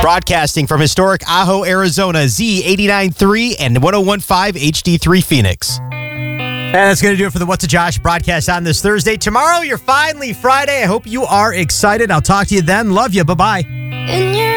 Broadcasting from historic Ajo, Arizona, Z89.3 and 101.5 HD3 Phoenix. And that's going to do it for the What's a Josh broadcast on this Thursday. Tomorrow, you're finally Friday. I hope you are excited. I'll talk to you then. Love you. Bye-bye.